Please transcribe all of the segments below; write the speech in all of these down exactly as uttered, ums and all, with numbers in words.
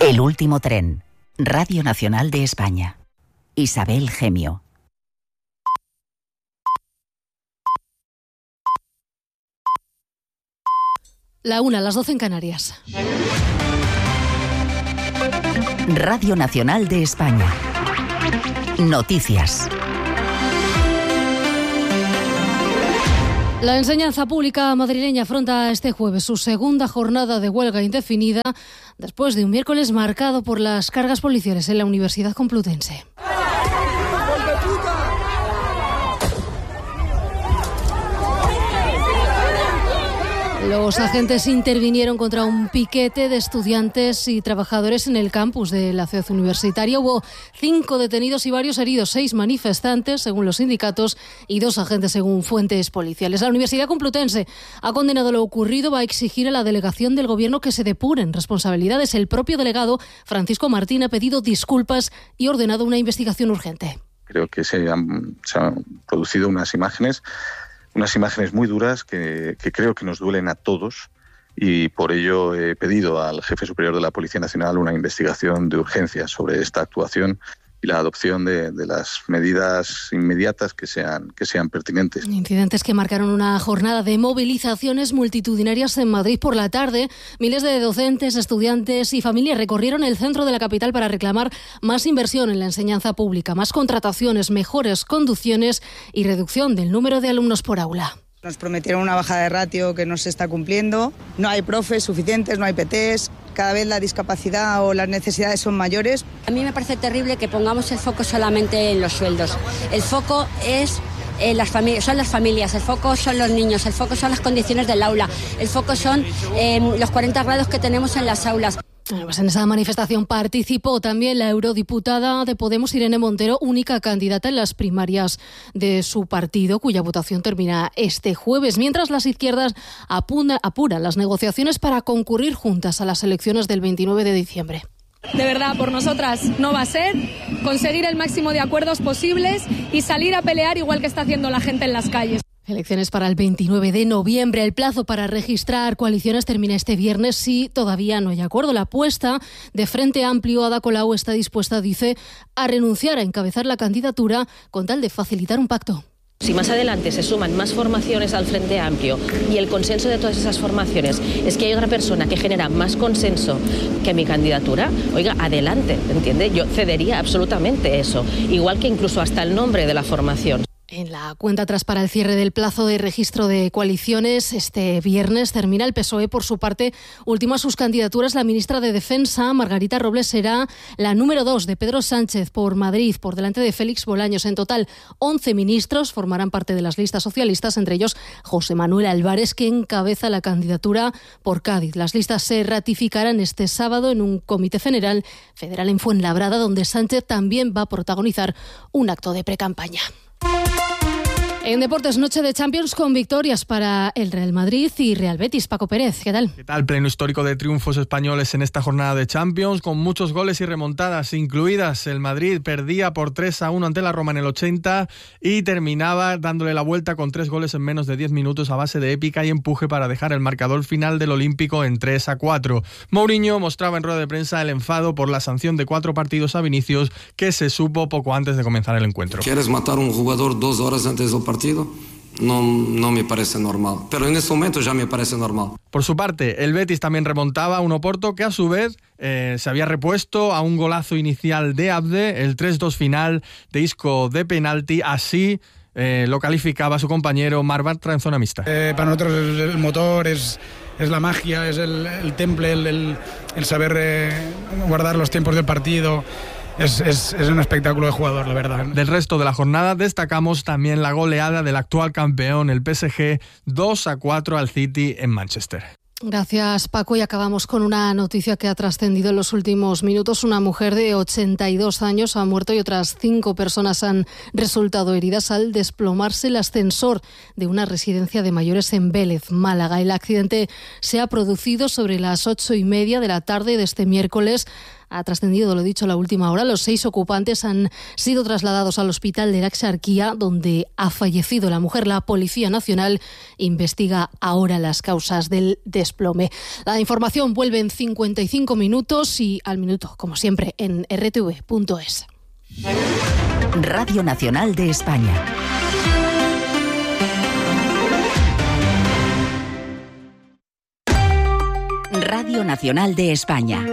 El último tren. Radio Nacional de España. Isabel Gemio. La una, las doce en Canarias. Radio Nacional de España. Noticias. La enseñanza pública madrileña afronta este jueves su segunda jornada de huelga indefinida después de un miércoles marcado por las cargas policiales en la Universidad Complutense. Los agentes intervinieron contra un piquete de estudiantes y trabajadores en el campus de la ciudad universitaria. Hubo cinco detenidos y varios heridos, seis manifestantes, según los sindicatos, y dos agentes, según fuentes policiales. La Universidad Complutense ha condenado lo ocurrido, va a exigir a la delegación del Gobierno que se depuren responsabilidades. El propio delegado, Francisco Martín, ha pedido disculpas y ordenado una investigación urgente. Creo que se han, se han producido unas imágenes Unas imágenes muy duras que, que creo que nos duelen a todos, y por ello he pedido al jefe superior de la Policía Nacional una investigación de urgencia sobre esta actuación y la adopción de, de las medidas inmediatas que sean, que sean pertinentes. Incidentes que marcaron una jornada de movilizaciones multitudinarias en Madrid por la tarde. Miles de docentes, estudiantes y familias recorrieron el centro de la capital para reclamar más inversión en la enseñanza pública, más contrataciones, mejores conducciones y reducción del número de alumnos por aula. Nos prometieron una bajada de ratio que no se está cumpliendo. No hay profes suficientes, no hay P Ts. Cada vez la discapacidad o las necesidades son mayores. A mí me parece terrible que pongamos el foco solamente en los sueldos. El foco es eh, las familias, son las familias, el foco son los niños, el foco son las condiciones del aula, el foco son eh, los cuarenta grados que tenemos en las aulas. Bueno, pues en esa manifestación participó también la eurodiputada de Podemos, Irene Montero, única candidata en las primarias de su partido, cuya votación termina este jueves, mientras las izquierdas apuna, apuran las negociaciones para concurrir juntas a las elecciones del veintinueve de diciembre. De verdad, por nosotras no va a ser conseguir el máximo de acuerdos posibles y salir a pelear igual que está haciendo la gente en las calles. Elecciones para el veintinueve de noviembre. El plazo para registrar coaliciones termina este viernes si todavía no hay acuerdo. La apuesta de Frente Amplio, Ada Colau, está dispuesta, dice, a renunciar a encabezar la candidatura con tal de facilitar un pacto. Si más adelante se suman más formaciones al Frente Amplio y el consenso de todas esas formaciones es que hay otra persona que genera más consenso que mi candidatura, oiga, adelante, ¿entiende? Yo cedería absolutamente eso, igual que incluso hasta el nombre de la formación. En la cuenta atrás para el cierre del plazo de registro de coaliciones, este viernes termina. El P S O E, por su parte, ultima sus candidaturas. La ministra de Defensa, Margarita Robles, será la número dos de Pedro Sánchez por Madrid, por delante de Félix Bolaños. En total, once ministros formarán parte de las listas socialistas, entre ellos José Manuel Álvarez, que encabeza la candidatura por Cádiz. Las listas se ratificarán este sábado en un comité federal, federal en Fuenlabrada, donde Sánchez también va a protagonizar un acto de precampaña. En deportes, noche de Champions con victorias para el Real Madrid y Real Betis. Paco Pérez, ¿qué tal? ¿Qué tal? Pleno histórico de triunfos españoles en esta jornada de Champions, con muchos goles y remontadas incluidas. El Madrid perdía por tres a uno ante la Roma en el ochenta y terminaba dándole la vuelta con tres goles en menos de diez minutos a base de épica y empuje para dejar el marcador final del Olímpico en tres a cuatro. Mourinho mostraba en rueda de prensa el enfado por la sanción de cuatro partidos a Vinicius, que se supo poco antes de comenzar el encuentro. ¿Quieres matar a un jugador dos horas antes del partido? No, no me parece normal, pero en este momento ya me parece normal. Por su parte, el Betis también remontaba a un Oporto que a su vez eh, se había repuesto a un golazo inicial de Abde, el tres dos final de Isco de penalti. Así eh, lo calificaba su compañero Marc Bartra en zona mixta. Eh, para nosotros el, el motor es, es la magia, es el, el temple, el, el, el saber eh, guardar los tiempos del partido. Es, es, es un espectáculo de jugador, la verdad. Del resto de la jornada destacamos también la goleada del actual campeón, el P S G, dos a cuatro al City en Manchester. Gracias, Paco. Y acabamos con una noticia que ha trascendido en los últimos minutos. Una mujer de ochenta y dos años ha muerto y otras cinco personas han resultado heridas al desplomarse el ascensor de una residencia de mayores en Vélez, Málaga. El accidente se ha producido sobre las ocho y media de la tarde de este miércoles Ha trascendido, lo he dicho, la última hora. Los seis ocupantes han sido trasladados al hospital de la Exarquía, donde ha fallecido la mujer. La Policía Nacional investiga ahora las causas del desplome. La información vuelve en cincuenta y cinco minutos y al minuto, como siempre, en r t v punto es. Radio Nacional de España. Radio Nacional de España.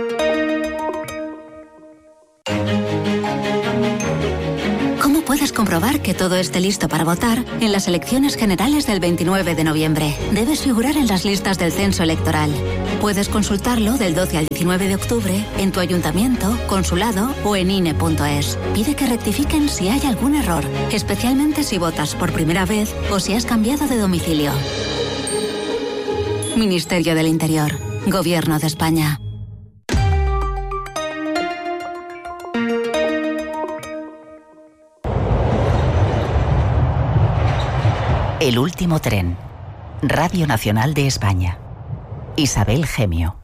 ¿Cómo puedes comprobar que todo esté listo para votar en las elecciones generales del veintinueve de noviembre? Debes figurar en las listas del censo electoral. Puedes consultarlo del doce al diecinueve de octubre en tu ayuntamiento, consulado o en I N E punto es. Pide que rectifiquen si hay algún error, especialmente si votas por primera vez o si has cambiado de domicilio. Ministerio del Interior. Gobierno de España. El último tren. Radio Nacional de España. Isabel Gemio.